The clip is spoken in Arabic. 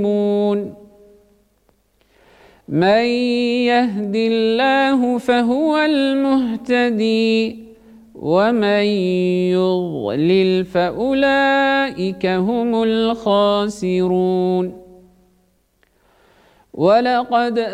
من يهد الله فهو المهتدي ومن يضلل فأولئك هم الخاسرون. ولقد